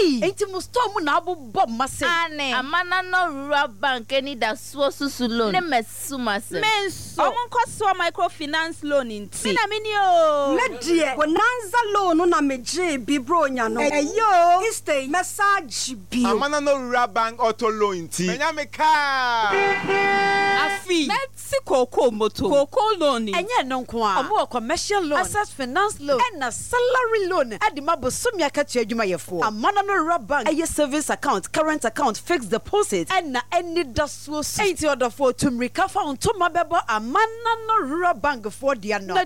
enti mo store mu na abobom mase ane amana no rural bank any da so susu loan ne mesuma se menso omonkoso microfinance loan nti na meni o me die bonanza loan na meje bibronya no eyo istay message bi amana no rural bank auto loan nti menya me ka afi let's koko moto koko loan enye no nko a omo commercial loan access finance loan and salary loan adima bosumi akatua adwuma yefo amana no rural bank eye service account current account fixed deposit and na any dasuo so enti order for to recover on to mabebo amana no rural bank for dia no